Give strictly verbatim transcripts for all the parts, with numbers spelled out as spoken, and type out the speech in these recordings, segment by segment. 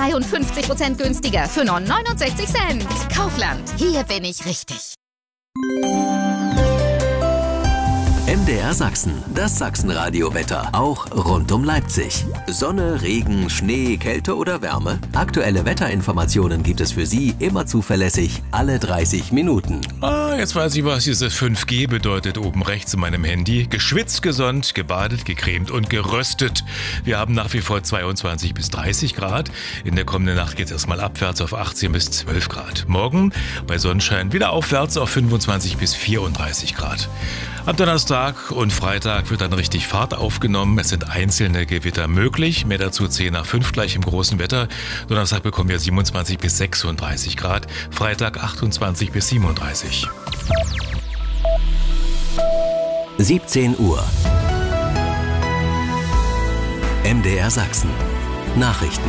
dreiundfünfzig Prozent günstiger für nur neunundsechzig Cent. Kaufland, hier bin ich richtig. M D R Sachsen, das Sachsenradio-Wetter, auch rund um Leipzig. Sonne, Regen, Schnee, Kälte oder Wärme? Aktuelle Wetterinformationen gibt es für Sie immer zuverlässig, alle dreißig Minuten. Ah, jetzt weiß ich, was dieses fünf G bedeutet oben rechts in meinem Handy. Geschwitzt, gesonnt, gebadet, gecremt und geröstet. Wir haben nach wie vor zweiundzwanzig bis dreißig Grad. In der kommenden Nacht geht es erstmal abwärts auf achtzehn bis zwölf Grad. Morgen bei Sonnenschein wieder aufwärts auf fünfundzwanzig bis vierunddreißig Grad. Am Donnerstag und Freitag wird dann richtig Fahrt aufgenommen. Es sind einzelne Gewitter möglich. Mehr dazu zehn nach fünf gleich im großen Wetter. Donnerstag bekommen wir siebenundzwanzig bis sechsunddreißig Grad. Freitag achtundzwanzig bis siebenunddreißig. siebzehn Uhr. M D R Sachsen. Nachrichten.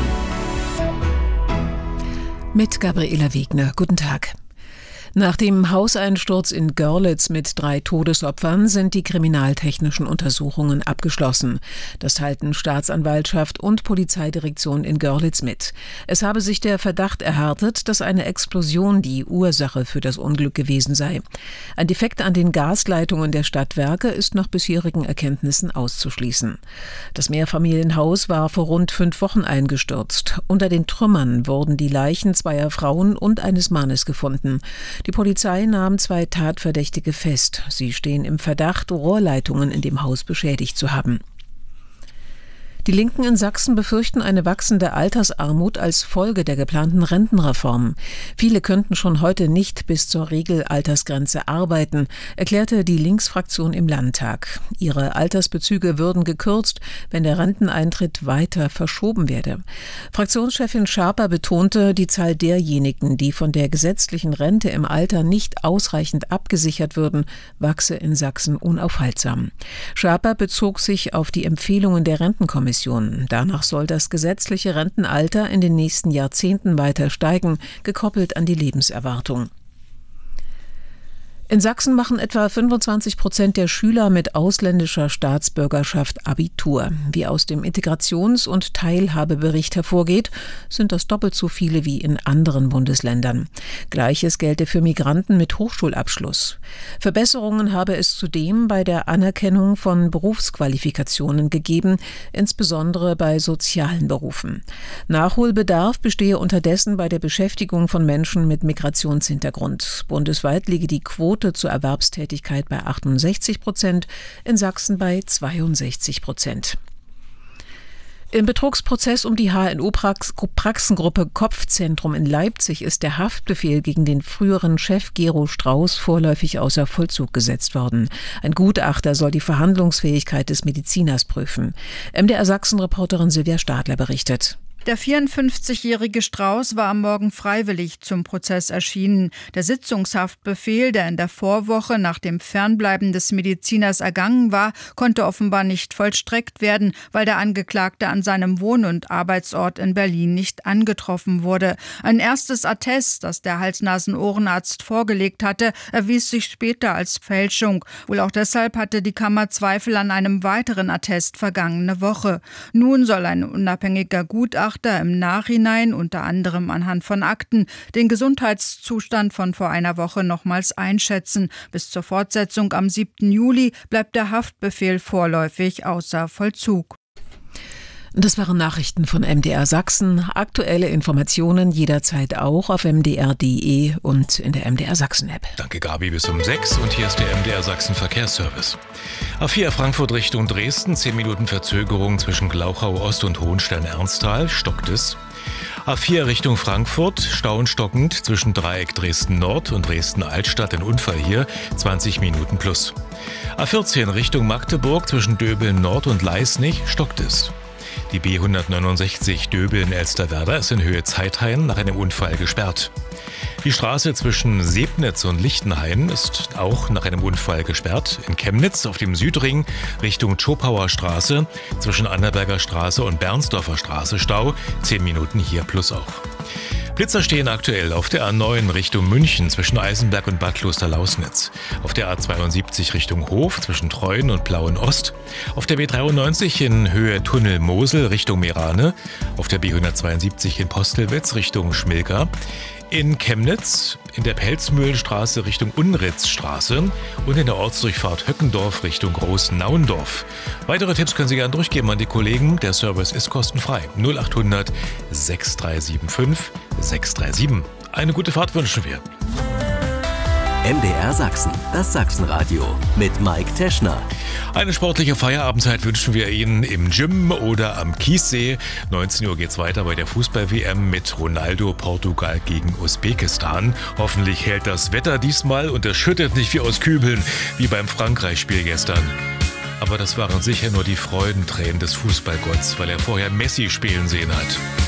Mit Gabriela Wegner. Guten Tag. Nach dem Hauseinsturz in Görlitz mit drei Todesopfern sind die kriminaltechnischen Untersuchungen abgeschlossen. Das teilten Staatsanwaltschaft und Polizeidirektion in Görlitz mit. Es habe sich der Verdacht erhärtet, dass eine Explosion die Ursache für das Unglück gewesen sei. Ein Defekt an den Gasleitungen der Stadtwerke ist nach bisherigen Erkenntnissen auszuschließen. Das Mehrfamilienhaus war vor rund fünf Wochen eingestürzt. Unter den Trümmern wurden die Leichen zweier Frauen und eines Mannes gefunden. Die Polizei nahm zwei Tatverdächtige fest. Sie stehen im Verdacht, Rohrleitungen in dem Haus beschädigt zu haben. Die Linken in Sachsen befürchten eine wachsende Altersarmut als Folge der geplanten Rentenreform. Viele könnten schon heute nicht bis zur Regelaltersgrenze arbeiten, erklärte die Linksfraktion im Landtag. Ihre Altersbezüge würden gekürzt, wenn der Renteneintritt weiter verschoben werde. Fraktionschefin Schaper betonte, die Zahl derjenigen, die von der gesetzlichen Rente im Alter nicht ausreichend abgesichert würden, wachse in Sachsen unaufhaltsam. Schaper bezog sich auf die Empfehlungen der Rentenkommission. Danach soll das gesetzliche Rentenalter in den nächsten Jahrzehnten weiter steigen, gekoppelt an die Lebenserwartung. In Sachsen machen etwa fünfundzwanzig Prozent der Schüler mit ausländischer Staatsbürgerschaft Abitur. Wie aus dem Integrations- und Teilhabebericht hervorgeht, sind das doppelt so viele wie in anderen Bundesländern. Gleiches gelte für Migranten mit Hochschulabschluss. Verbesserungen habe es zudem bei der Anerkennung von Berufsqualifikationen gegeben, insbesondere bei sozialen Berufen. Nachholbedarf bestehe unterdessen bei der Beschäftigung von Menschen mit Migrationshintergrund. Bundesweit liege die Quote zur Erwerbstätigkeit bei achtundsechzig Prozent, in Sachsen bei zweiundsechzig Prozent. Im Betrugsprozess um die H N O-Praxengruppe Kopfzentrum in Leipzig ist der Haftbefehl gegen den früheren Chef Gero Strauß vorläufig außer Vollzug gesetzt worden. Ein Gutachter soll die Verhandlungsfähigkeit des Mediziners prüfen. M D R Sachsen-Reporterin Silvia Stadler berichtet. Der vierundfünfzigjährige Strauß war am Morgen freiwillig zum Prozess erschienen. Der Sitzungshaftbefehl, der in der Vorwoche nach dem Fernbleiben des Mediziners ergangen war, konnte offenbar nicht vollstreckt werden, weil der Angeklagte an seinem Wohn- und Arbeitsort in Berlin nicht angetroffen wurde. Ein erstes Attest, das der Hals-Nasen-Ohrenarzt vorgelegt hatte, erwies sich später als Fälschung. Wohl auch deshalb hatte die Kammer Zweifel an einem weiteren Attest vergangene Woche. Nun soll ein unabhängiger Gutachter im Nachhinein, unter anderem anhand von Akten, den Gesundheitszustand von vor einer Woche nochmals einschätzen. Bis zur Fortsetzung am siebten Juli bleibt der Haftbefehl vorläufig außer Vollzug. Das waren Nachrichten von M D R Sachsen. Aktuelle Informationen jederzeit auch auf m d r punkt d e und in der M D R Sachsen-App. Danke Gabi, bis um sechs und hier ist der M D R Sachsen Verkehrsservice. A vier Frankfurt Richtung Dresden, zehn Minuten Verzögerung zwischen Glauchau Ost und Hohenstein-Ernsthal, stockt es. A vier Richtung Frankfurt, stauenstockend zwischen Dreieck Dresden Nord und Dresden Altstadt, ein Unfall hier, zwanzig Minuten plus. A vierzehn Richtung Magdeburg zwischen Döbeln Nord und Leisnig, stockt es. Die B hundertneunundsechzig Döbeln-Elsterwerda ist in Höhe Zeithain nach einem Unfall gesperrt. Die Straße zwischen Sebnitz und Lichtenhain ist auch nach einem Unfall gesperrt. In Chemnitz auf dem Südring Richtung Tschopauer Straße zwischen Annaberger Straße und Bernsdorfer Straße Stau. Zehn Minuten hier plus auch. Blitzer stehen aktuell auf der A neun Richtung München zwischen Eisenberg und Bad Klosterlausnitz, auf der A zweiundsiebzig Richtung Hof zwischen Treuen und Plauen-Ost, auf der B dreiundneunzig in Höhe Tunnel Mosel Richtung Merane, auf der B hundertzweiundsiebzig in Postelwitz Richtung Schmilka, in Chemnitz, in der Pelzmühlenstraße Richtung Unritzstraße und in der Ortsdurchfahrt Höckendorf Richtung Großnaundorf. Weitere Tipps können Sie gerne durchgeben an die Kollegen. Der Service ist kostenfrei. null acht hundert sechs drei sieben fünf sechs drei sieben. Eine gute Fahrt wünschen wir. M D R Sachsen, das Sachsenradio mit Mike Teschner. Eine sportliche Feierabendzeit wünschen wir Ihnen im Gym oder am Kiessee. neunzehn Uhr geht's weiter bei der Fußball-W M mit Ronaldo Portugal gegen Usbekistan. Hoffentlich hält das Wetter diesmal und es schüttet nicht wie aus Kübeln, wie beim Frankreich-Spiel gestern. Aber das waren sicher nur die Freudentränen des Fußballgotts, weil er vorher Messi spielen sehen hat.